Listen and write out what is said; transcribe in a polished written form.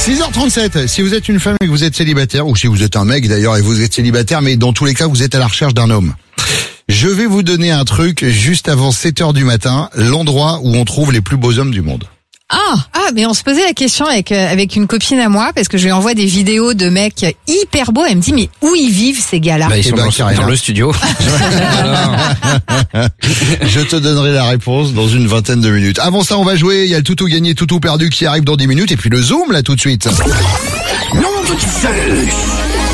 6h37, si vous êtes une femme et que vous êtes célibataire, ou si vous êtes un mec d'ailleurs et vous êtes célibataire, mais dans tous les cas vous êtes à la recherche d'un homme. Je vais vous donner un truc juste avant 7h du matin, l'endroit où on trouve les plus beaux hommes du monde. Mais on se posait la question avec une copine à moi, parce que je lui envoie des vidéos de mecs hyper beaux, elle me dit mais où ils vivent ces gars-là? Ils sont dans le studio. Je te donnerai la réponse dans une vingtaine de minutes. Avant ça, on va jouer, il y a le toutou gagné, toutou perdu qui arrive dans 10 minutes, et puis le zoom là tout de suite. Non,